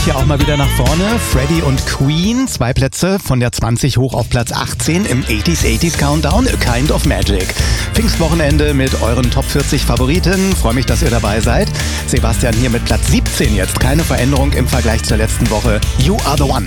hier auch mal wieder nach vorne. Freddie und Queen, 2 Plätze von der 20 hoch auf Platz 18 im 80s Countdown, A Kind of Magic. Pfingstwochenende mit euren Top 40 Favoriten. Freue mich, dass ihr dabei seid. Sebastian hier mit Platz 17 jetzt. Keine Veränderung im Vergleich zur letzten Woche. You are the one.